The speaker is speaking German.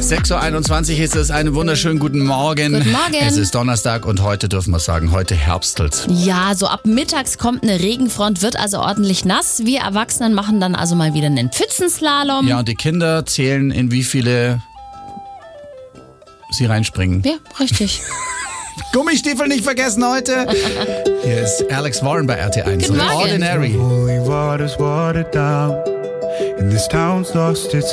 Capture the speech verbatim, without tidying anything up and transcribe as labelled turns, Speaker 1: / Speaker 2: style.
Speaker 1: sechs Uhr einundzwanzig ist es. Einen wunderschönen guten Morgen.
Speaker 2: Guten Morgen.
Speaker 1: Es ist Donnerstag und heute dürfen wir sagen, heute herbstelt.
Speaker 2: Ja, so ab mittags kommt eine Regenfront, wird also ordentlich nass. Wir Erwachsenen machen dann also mal wieder einen Pfützenslalom.
Speaker 1: Ja, und die Kinder zählen, in wie viele sie reinspringen.
Speaker 2: Ja, richtig.
Speaker 1: Gummistiefel nicht vergessen heute. Hier ist Alex Warren bei R T eins.
Speaker 2: Guten Morgen.
Speaker 1: Ordinary.
Speaker 3: Holy water's watered down, and this town's lost its